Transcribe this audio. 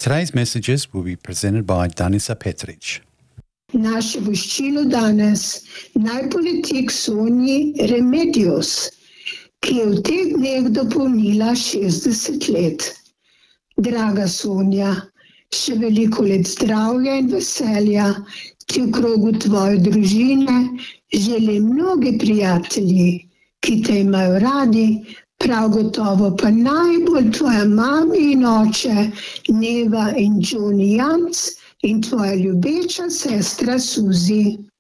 Today's messages will be presented by Danica Petric. Naše voščilo danes najpolitik Sonji Remedios, ki je v teh dneh dopolnila 60 let. Draga Sonja, še veliko let zdravja in veselja ti v krogu tvoje družine želim mnogi prijatelji, ki te imajo radi, prav gotovo pa najbolj tvoja mami in oče, Neva in Johnny Janc in tvoja ljubeča sestra Suzi.